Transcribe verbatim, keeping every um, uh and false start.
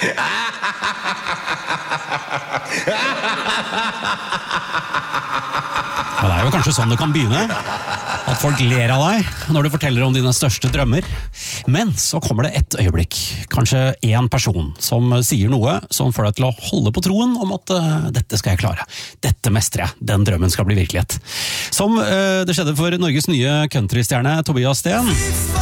Ja, det er jo kanskje sånn det kan begynne, at folk ler av deg når du forteller om dine største drømmer. Men så kommer det et øyeblikk, kanskje en person, som sier noe som får deg til å holde på troen om at uh, dette skal jeg klare, dette mestrer jeg, den drømmen skal bli virkelighet. Som uh, det skjedde for Norges nye countrystjerne Tobias Sten.